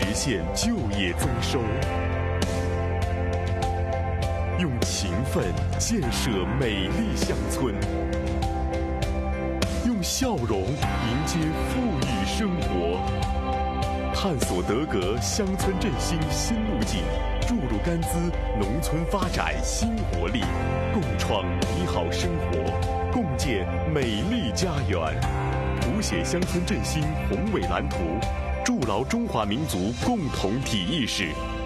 现就业增收，用勤奋建设美丽乡村，用笑容迎接富裕生活，探索德格乡村振兴新路径，注入甘孜农村发展新活力，共创美好生活，共建美丽家园，谱写乡村振兴宏伟蓝图，筑牢中华民族共同体意识。